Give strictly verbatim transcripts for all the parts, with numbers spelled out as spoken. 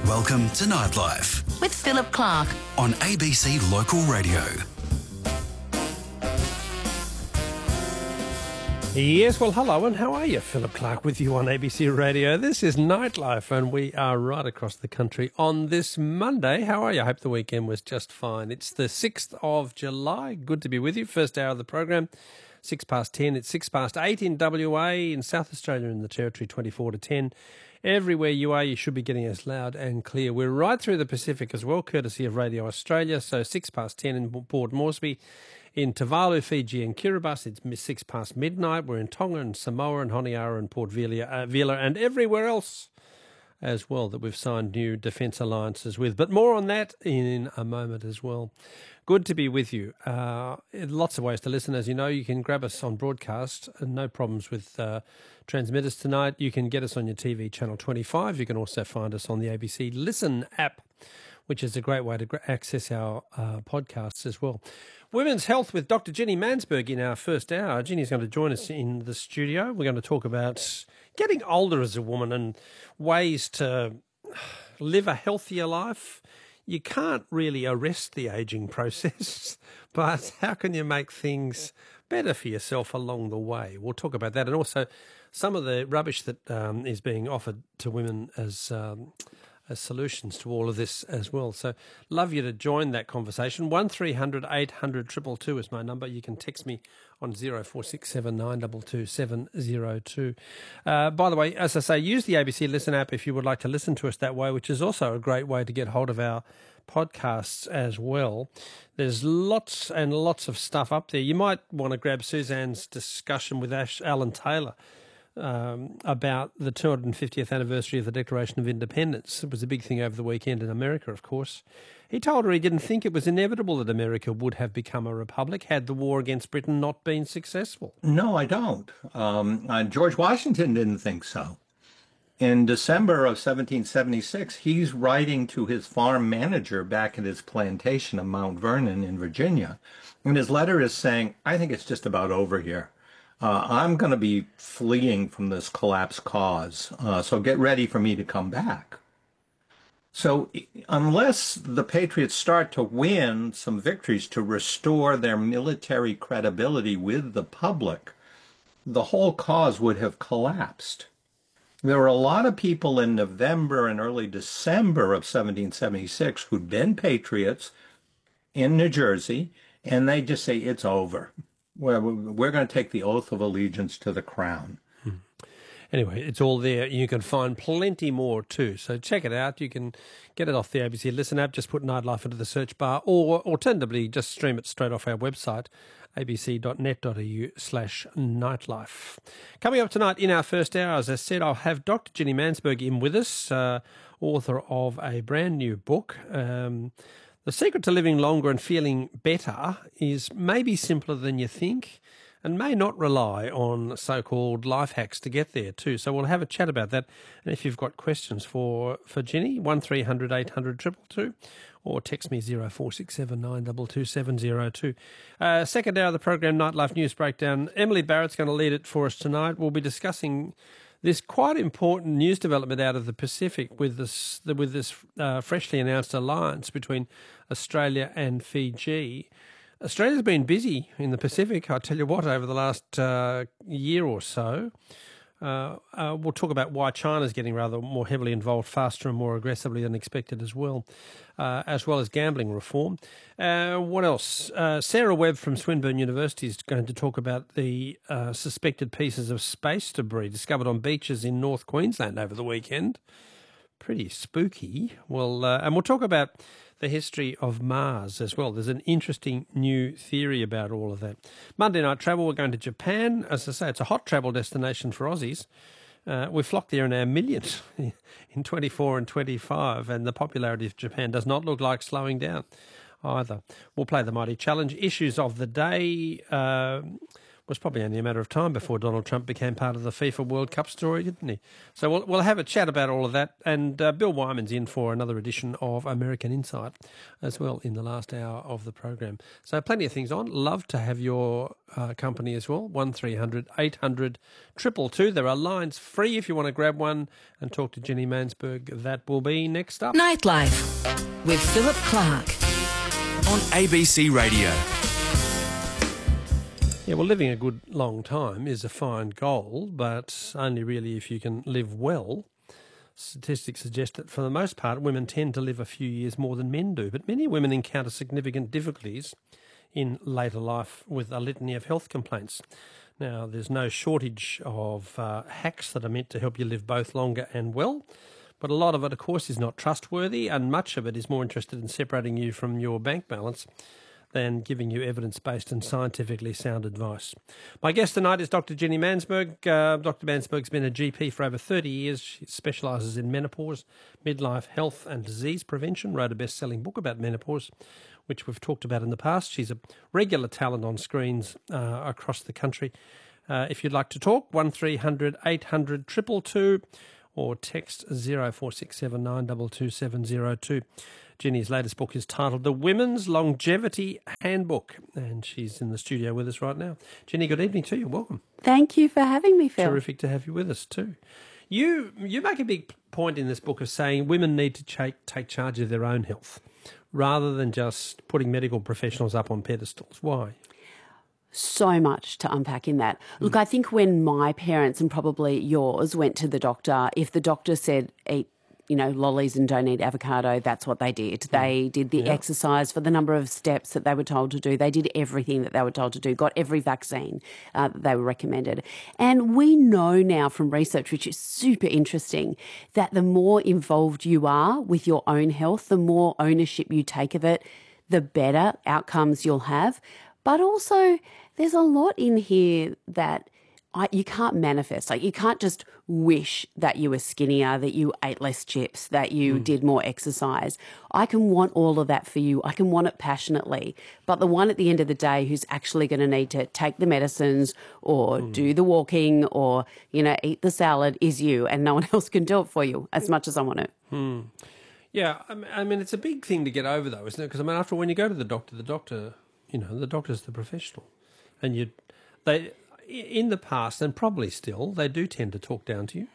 Welcome to Nightlife with Philip Clark on A B C Local Radio. Yes, well, hello, and how are you? Philip Clark with you on A B C Radio. This is Nightlife, and we are right across the country on this Monday. How are you? I hope the weekend was just fine. It's the sixth of July. Good to be with you. First hour of the program, six past ten. It's six past eight in W A, in South Australia and the Territory, twenty-four to ten. Everywhere you are, you should be getting us loud and clear. We're right through the Pacific as well, courtesy of Radio Australia. So six past ten in Port Moresby. In Tuvalu, Fiji and Kiribati, it's six past midnight. We're in Tonga and Samoa and Honiara and Port Vila, uh, Vila and everywhere else as well that we've signed new defence alliances with. But more on that in a moment as well. Good to be with you. Uh, lots of ways to listen. As you know, you can grab us on broadcast. No problems with uh, transmitters tonight. You can get us on your T V channel twenty-five. You can also find us on the A B C Listen app, which is a great way to access our uh, podcasts as well. Women's Health with Doctor Jenny Mansberg in our first hour. Jenny's going to join us in the studio. We're going to talk about getting older as a woman and ways to live a healthier life. You can't really arrest the ageing process, but how can you make things better for yourself along the way? We'll talk about that, and also some of the rubbish that um, is being offered to women as um, as solutions to all of this as well. So love you to join that conversation. one three hundred eight hundred two two two is my number. You can text me on zero four six seven nine two two seven zero two. Uh, by the way, as I say, use the A B C Listen app if you would like to listen to us that way, which is also a great way to get hold of our podcasts as well. There's lots and lots of stuff up there. You might want to grab Suzanne's discussion with Ash Alan Taylor Um, about the two hundred fiftieth anniversary of the Declaration of Independence. It was a big thing over the weekend in America, of course. He told her he didn't think it was inevitable that America would have become a republic had the war against Britain not been successful. No, I don't. Um, uh, George Washington didn't think so. In December of seventeen seventy-six, he's writing to his farm manager back at his plantation of Mount Vernon in Virginia, and his letter is saying, I think it's just about over here. Uh, I'm going to be fleeing from this collapse cause, uh, so get ready for me to come back. So unless the Patriots start to win some victories to restore their military credibility with the public, the whole cause would have collapsed. There were a lot of people in November and early December of seventeen seventy-six who'd been patriots in New Jersey, and they just say, it's over. Well, we're going to take the oath of allegiance to the crown. Hmm. Anyway, it's all there. You can find plenty more too. So check it out. You can get it off the A B C Listen app. Just put Nightlife into the search bar, or alternatively, just stream it straight off our website, abc.net.au slash nightlife. Coming up tonight in our first hour, as I said, I'll have Doctor Jenny Mansberg in with us, uh, author of a brand new book. Um, The secret to living longer and feeling better is maybe simpler than you think, and may not rely on so-called life hacks to get there too. So we'll have a chat about that. And if you've got questions for, for Jenny, one three hundred eight hundred two two two, or text me zero four six seven nine two two seven zero two. Uh, second hour of the program, Nightlife News Breakdown. Emily Barrett's going to lead it for us tonight. We'll be discussing this quite important news development out of the Pacific with this with this uh, freshly announced alliance between Australia and Fiji. Australia's been busy in the Pacific, I tell you what, over the last uh, year or so. Uh, uh, we'll talk about why China's getting rather more heavily involved faster and more aggressively than expected as well, uh, as well as gambling reform. Uh, what else? Uh, Sarah Webb from Swinburne University is going to talk about the uh, suspected pieces of space debris discovered on beaches in North Queensland over the weekend. Pretty spooky. Well, uh, and we'll talk about the history of Mars as well. There's an interesting new theory about all of that. Monday night travel, we're going to Japan. As I say, it's a hot travel destination for Aussies. Uh, we flocked there in our millions in twenty-four and twenty-five, and the popularity of Japan does not look like slowing down either. We'll play the Mighty Challenge. Issues of the day. Uh, was probably only a matter of time before Donald Trump became part of the FIFA World Cup story, didn't he? So we'll, we'll have a chat about all of that. And uh, Bill Wyman's in for another edition of American Insight as well in the last hour of the program. So plenty of things on. Love to have your uh, company as well. one three hundred eight hundred two two two. There are lines free if you want to grab one and talk to Jenny Mansberg. That will be next up. Nightlife with Philip Clark on A B C Radio. Yeah, well, living a good long time is a fine goal, but only really if you can live well. Statistics suggest that for the most part, women tend to live a few years more than men do, but many women encounter significant difficulties in later life with a litany of health complaints. Now, there's no shortage of uh, hacks that are meant to help you live both longer and well, but a lot of it, of course, is not trustworthy, and much of it is more interested in separating you from your bank balance than giving you evidence-based and scientifically sound advice. My guest tonight is Doctor Jenny Mansberg. Uh, Doctor Mansberg's been a G P for over thirty years. She specialises in menopause, midlife health and disease prevention, wrote a best-selling book about menopause, which we've talked about in the past. She's a regular talent on screens uh, across the country. Uh, if you'd like to talk, one three hundred eight hundred two two two or text zero four six seven nine two two seven zero two. Jenny's latest book is titled The Women's Longevity Handbook, and she's in the studio with us right now. Jenny, good evening to you. Welcome. Thank you for having me, Phil. Terrific to have you with us too. You you make a big point in this book of saying women need to take, take charge of their own health rather than just putting medical professionals up on pedestals. Why? So much to unpack in that. Look, mm. I think when my parents and probably yours went to the doctor, if the doctor said eat, you know, lollies and don't eat avocado, that's what they did. They did the yeah. exercise for the number of steps that they were told to do. They did everything that they were told to do, got every vaccine uh, that they were recommended. And we know now from research, which is super interesting, that the more involved you are with your own health, the more ownership you take of it, the better outcomes you'll have. But also, there's a lot in here that I, you can't manifest. Like, you can't just wish that you were skinnier, that you ate less chips, that you mm. did more exercise. I can want all of that for you. I can want it passionately. But the one at the end of the day who's actually going to need to take the medicines or mm. do the walking or, you know, eat the salad is you, and no one else can do it for you as much as I want it. Mm. Yeah, I mean, it's a big thing to get over, though, isn't it? Because, I mean, after all, when you go to the doctor, the doctor, you know, the doctor's the professional. And you, they... in the past, and probably still, they do tend to talk down to you.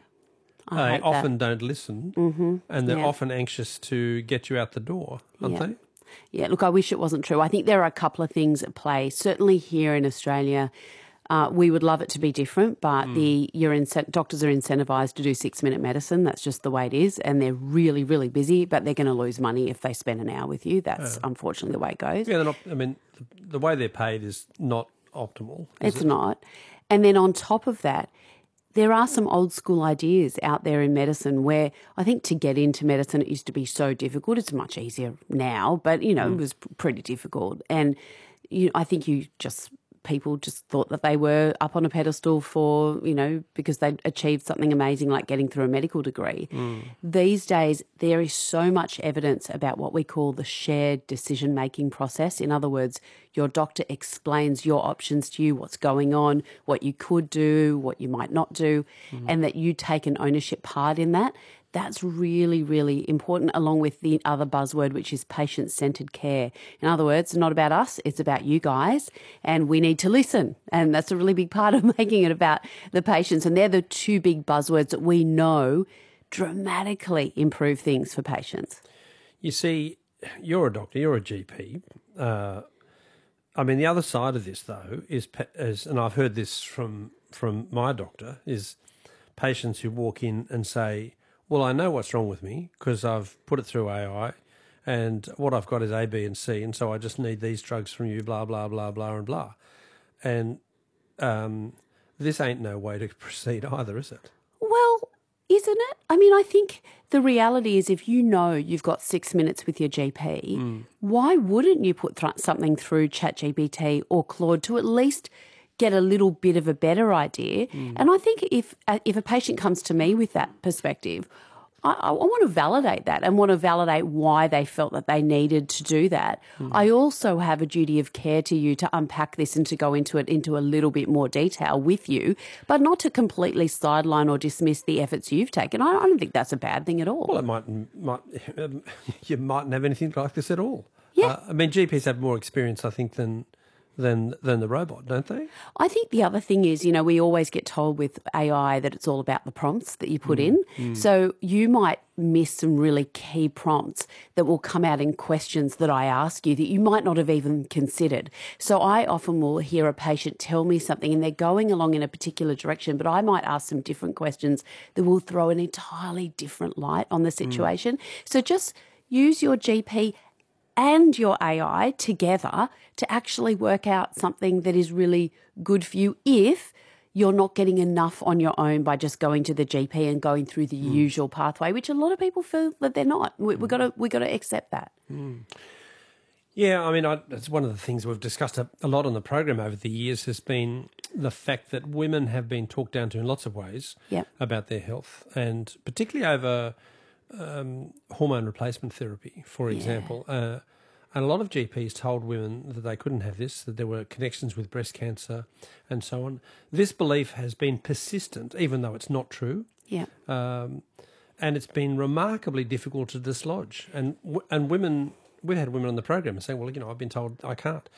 I they often that. don't listen, mm-hmm. and they're yeah. often anxious to get you out the door, aren't yeah. they? Yeah, look, I wish it wasn't true. I think there are a couple of things at play. Certainly here in Australia, uh, we would love it to be different, but mm. the you're in, doctors are incentivised to do six-minute medicine. That's just the way it is, and they're really, really busy, but they're going to lose money if they spend an hour with you. That's yeah. unfortunately the way it goes. Yeah, they're not, I mean, the, the way they're paid is not optimal. It's it? not. And then on top of that, there are some old school ideas out there in medicine where I think to get into medicine, it used to be so difficult. It's much easier now, but, you know, mm. it was pretty difficult. And you, I think you just... people just thought that they were up on a pedestal for, you know, because they'd achieved something amazing like getting through a medical degree. Mm. These days, there is so much evidence about what we call the shared decision-making process. In other words, your doctor explains your options to you, what's going on, what you could do, what you might not do, mm. and that you take an ownership part in that. That's really, really important, along with the other buzzword, which is patient-centred care. In other words, it's not about us, it's about you guys, and we need to listen. And that's a really big part of making it about the patients. And they're the two big buzzwords that we know dramatically improve things for patients. You see, you're a doctor, you're a G P. Uh, I mean, the other side of this, though, is, is and I've heard this from, from my doctor, is patients who walk in and say, well, I know what's wrong with me because I've put it through A I and what I've got is A, B and C, and so I just need these drugs from you, blah, blah, blah, blah, and blah. And um, this ain't no way to proceed either, is it? Well, isn't it? I mean, I think the reality is if you know you've got six minutes with your G P, mm. why wouldn't you put th- something through ChatGPT or Claude to at least get a little bit of a better idea? Mm. And I think if if a patient comes to me with that perspective, I, I want to validate that and want to validate why they felt that they needed to do that. Mm. I also have a duty of care to you to unpack this and to go into it into a little bit more detail with you, but not to completely sideline or dismiss the efforts you've taken. I, I don't think that's a bad thing at all. Well, it might, might um, you mightn't have anything like this at all. Yeah. Uh, I mean, G Ps have more experience, I think, than than than the robot, don't they? I think the other thing is, you know, we always get told with A I that it's all about the prompts that you put mm, in. Mm. So you might miss some really key prompts that will come out in questions that I ask you that you might not have even considered. So I often will hear a patient tell me something and they're going along in a particular direction, but I might ask some different questions that will throw an entirely different light on the situation. Mm. So just use your G P and your A I together to actually work out something that is really good for you if you're not getting enough on your own by just going to the G P and going through the mm. usual pathway, which a lot of people feel that they're not. We, we've got to we got to accept that. Mm. Yeah, I mean, I, it's one of the things we've discussed a, a lot on the program over the years has been the fact that women have been talked down to in lots of ways yep. about their health, and particularly over Um, hormone replacement therapy, for example. Yeah. Uh, and a lot of G Ps told women that they couldn't have this, that there were connections with breast cancer and so on. This belief has been persistent, even though it's not true. Yeah. Um, and it's been remarkably difficult to dislodge. And and women, we've had women on the program saying, well, you know, I've been told I can't.